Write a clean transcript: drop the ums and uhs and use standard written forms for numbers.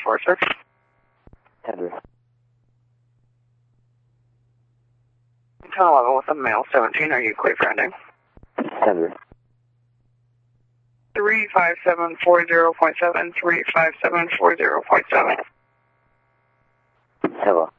for, sir? Tender. 1011 with a male, 17. Are you clear for ending? Tender. 35740.7, 35740.7. Hello.